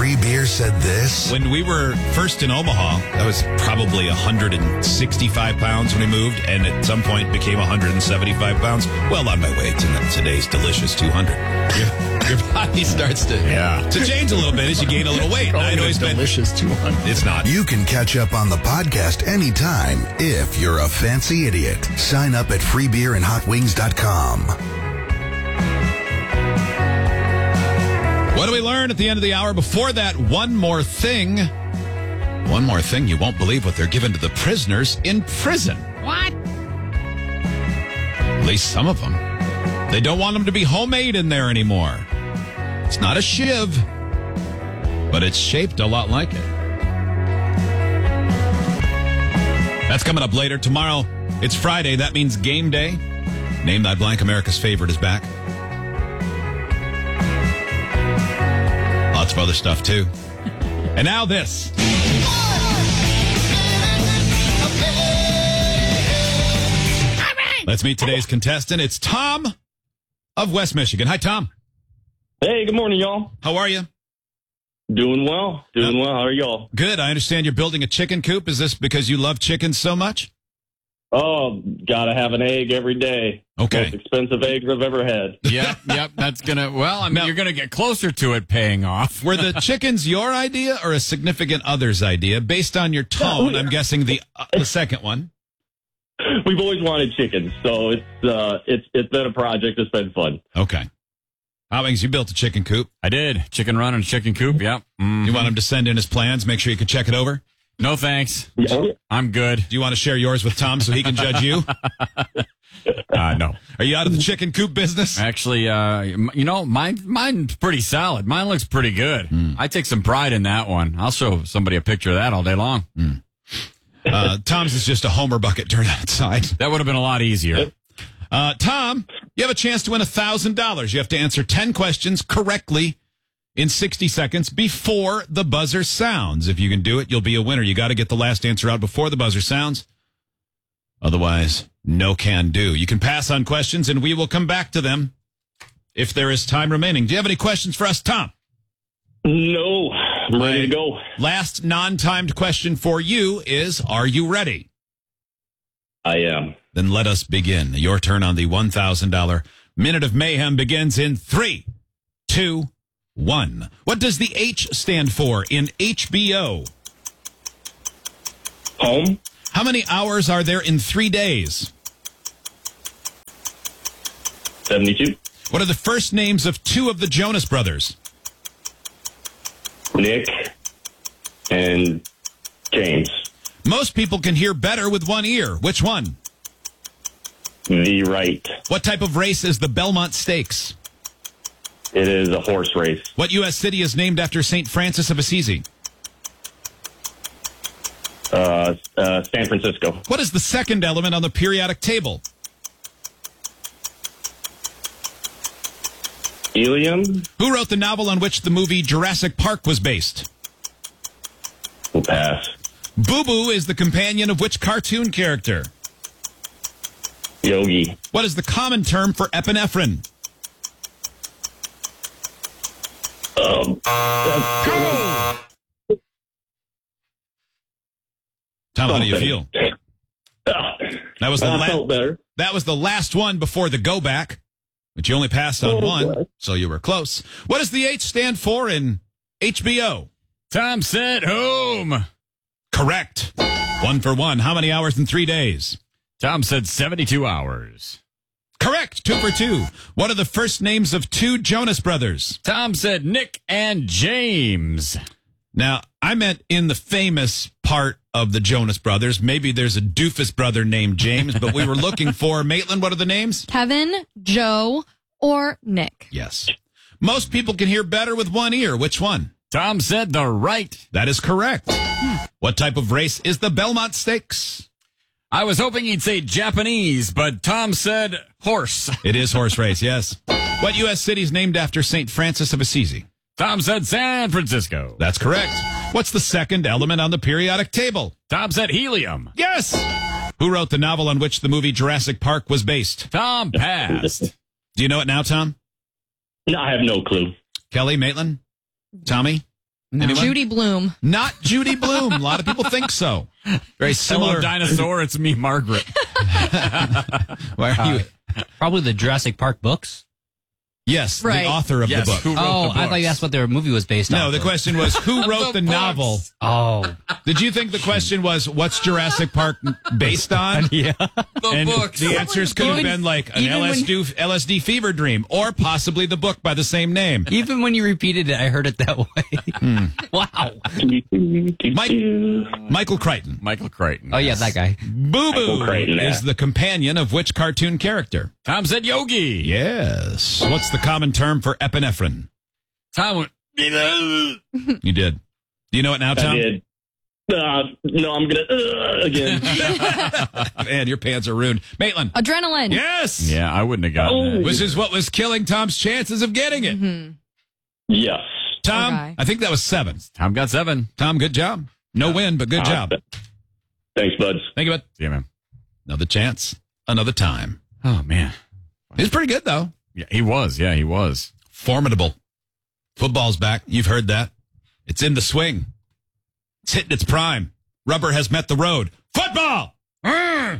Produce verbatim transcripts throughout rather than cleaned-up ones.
Free Beer said this? When we were first in Omaha, I was probably one hundred sixty-five pounds when we moved, and at some point became one hundred seventy-five pounds. Well, on my way to today's delicious two hundred. Your, your body starts to, yeah. to change a little bit as you gain a little weight. I know it's delicious two hundred. It's not. You can catch up on the podcast anytime if you're a fancy idiot. Sign up at free beer and hot wings dot com. What do we learn at the end of the hour? Before that, one more thing. One more thing. You won't believe what they're giving to the prisoners in prison. What? At least some of them. They don't want them to be homemade in there anymore. It's not a shiv, but it's shaped a lot like it. That's coming up later. Tomorrow, it's Friday. That means game day. Name Thy Blank, America's Favorite, is back. Lots of other stuff, too. And now this. Let's meet today's contestant. It's Tom of West Michigan. Hi, Tom. Hey, good morning, y'all. How are you? Doing well. Doing Uh, well. How are y'all? Good. I understand you're building a chicken coop. Is this because you love chickens so much? Oh, gotta have an egg every day. Okay. Most expensive eggs I've ever had. Yep, yep. That's gonna. Well, I mean, Now- you're gonna get closer to it paying off. Were the chickens your idea or a significant other's idea? Based on your tone, I'm guessing the uh, the second one. We've always wanted chickens, so it's uh, it's it's been a project. It's been fun. Okay. Howings, you built a chicken coop. I did chicken run and chicken coop. Yep. Mhm. You want him to send in his plans? Make sure you can check it over. No thanks. Yeah. I'm good. Do you want to share yours with Tom so he can judge you? Uh, no, Are you out of the chicken coop business? actually, uh, m- you know, mine mine's pretty solid. Mine looks pretty good. Hmm. I take some pride in that one. I'll show somebody a picture of that all day long. Uh, Tom's is just a homer bucket turned outside. That would have been a lot easier. Uh, Tom, you have a chance to win one thousand dollars. You have to answer ten questions correctly in sixty seconds before the buzzer sounds. If you can do it, you'll be a winner. You got to get the last answer out before the buzzer sounds. Otherwise, no can do. You can pass on questions, and we will come back to them if there is time remaining. Do you have any questions for us, Tom? No, I'm ready to go. Last non-timed question for you is, are you ready? I am. Then let us begin. Your turn on the one thousand dollars Minute of Mayhem begins in three, two, one. What does the H stand for in H B O? Home. How many hours are there in three days? seventy-two. What are the first names of two of the Jonas Brothers? Nick and James. Most people can hear better with one ear. Which one? The right. What type of race is the Belmont Stakes? It is a horse race. What U S city is named after Saint Francis of Assisi? Uh, uh, San Francisco. What is the second element on the periodic table? Helium. Who wrote the novel on which the movie Jurassic Park was based? We'll pass. Boo Boo is the companion of which cartoon character? Yogi. What is the common term for epinephrine? Um, Tom, how do you feel? something. That was the I la- felt better. that was the last one before the go back, but you only passed on Oh, one, boy. so you were close. What does the H stand for in H B O? Tom said home. Correct. One for one. How many hours in three days? Tom said seventy-two hours. Correct. Two for two. What are the first names of two Jonas Brothers? Tom said Nick and James. Now, I meant in the famous part of the Jonas Brothers. Maybe there's a doofus brother named James, but we were looking for, Maitland, what are the names? Kevin, Joe, or Nick. Yes. Most people can hear better with one ear. Which one? Tom said the right. That is correct. What type of race is the Belmont Stakes? I was hoping he'd say Japanese, but Tom said horse. It is horse race, yes. What U S city is named after Saint Francis of Assisi? Tom said San Francisco. That's correct. What's the second element on the periodic table? Tom said helium. Yes. Who wrote the novel on which the movie Jurassic Park was based? Tom passed. Do you know it now, Tom? No, I have no clue. Kelly, Maitland, Tommy? Anyone? Judy Bloom. Not Judy Bloom. A lot of people think so. Very Hello, similar. dinosaur. It's me, Margaret. Why are you? Probably the Jurassic Park books. Yes, Right. the author of Yes, the book. who wrote Oh, the I thought you books? asked what their movie was based on. No, the question was who wrote the, The novel? books. Oh, Did you think the question was what's Jurassic Park based on? yeah. The And books. the answers could have been like an even L S D, when- L S D fever dream, or possibly the book by the same name. Even when you repeated it, I heard it that way. Wow. Mike, Michael Crichton. Michael Crichton. Oh, yeah, that guy. Boo Michael Boo Crichton, yeah. is the companion of which cartoon character? Tom said Yogi. Yes. What's the common term for epinephrine? Tom went, You did. Do you know it now, I Tom? did. Uh, no, I'm going to, uh, again. Man, your pants are ruined. Maitland. Adrenaline. Yes. yeah, I wouldn't have gotten Oh. that. Which is what was killing Tom's chances of getting it. Mm-hmm. Yes. Tom, Okay. I think that was seven. Tom got seven. Tom, good job. No win, but good Uh, job. Thanks, buds. Thank you, bud. Yeah, man. Another chance, another time. Oh, man. He's pretty good, though. Yeah, he was. Yeah, he was. Formidable. Football's back. You've heard that. It's in the swing. It's hitting its prime. Rubber has met the road. Football! Mm.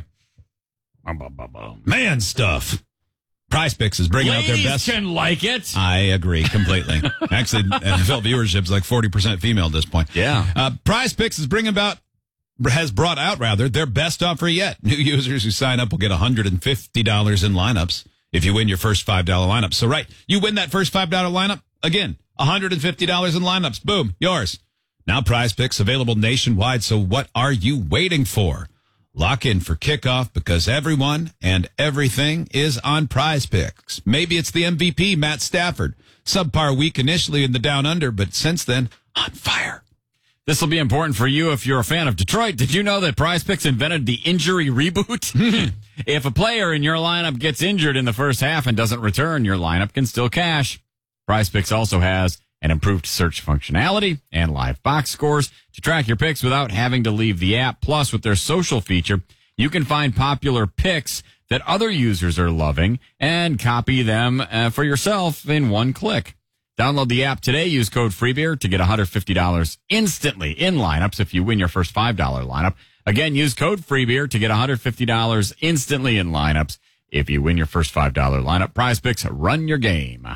Man stuff. Prize Picks is bringing out their Ladies best. can like it. I agree completely. Actually, N F L viewership's like forty percent female at this point. Yeah. Uh, Prize Picks is bringing about, has brought out rather, their best offer yet. New users who sign up will get one hundred fifty dollars in lineups if you win your first five dollar lineup. So, right, you win that first five dollar lineup, again, one hundred fifty dollars in lineups. Boom, yours. Now Prize Picks available nationwide, so what are you waiting for? Lock in for kickoff because everyone and everything is on Prize Picks. Maybe it's the M V P, Matt Stafford. Subpar week initially in the down under, but since then, on fire. This will be important for you if you're a fan of Detroit. Did you know that Prize Picks invented the injury reboot? If a player in your lineup gets injured in the first half and doesn't return, your lineup can still cash. Prize Picks also has an improved search functionality and live box scores to track your picks without having to leave the app. Plus, with their social feature, you can find popular picks that other users are loving and copy them uh, for yourself in one click. Download the app today. Use code FREEBEER to get one hundred fifty dollars instantly in lineups if you win your first five dollar lineup. Again, use code FREEBEER to get one hundred fifty dollars instantly in lineups if you win your first five dollar lineup. Prize Picks, run your game.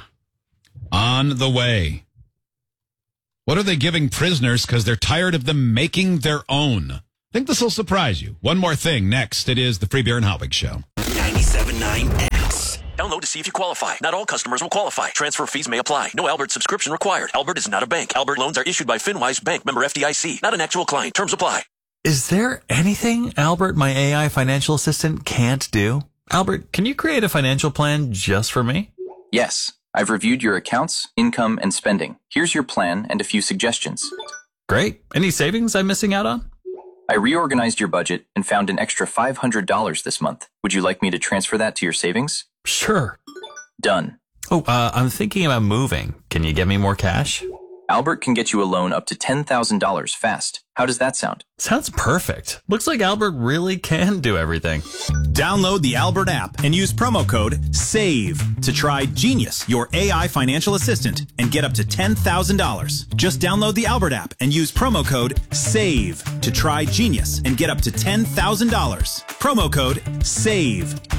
On the way. What are they giving prisoners because they're tired of them making their own? I think this will surprise you. One more thing. Next, it is the Free Beer and Hot Wings Show. ninety-seven point nine X. Download to see if you qualify. Not all customers will qualify. Transfer fees may apply. No Albert subscription required. Albert is not a bank. Albert loans are issued by FinWise Bank, member F D I C. Not an actual client. Terms apply. Is there anything Albert, my A I financial assistant, can't do? Albert, can you create a financial plan just for me? Yes, I've reviewed your accounts, income, and spending. Here's your plan and a few suggestions. Great. Any savings I'm missing out on? I reorganized your budget and found an extra five hundred dollars this month. Would you like me to transfer that to your savings? Sure. Done. Oh, uh, I'm thinking about moving. Can you get me more cash? Albert can get you a loan up to ten thousand dollars fast. How does that sound? Sounds perfect. Looks like Albert really can do everything. Download the Albert app and use promo code SAVE to try Genius, your A I financial assistant, and get up to ten thousand dollars. Just download the Albert app and use promo code SAVE to try Genius and get up to ten thousand dollars. Promo code SAVE.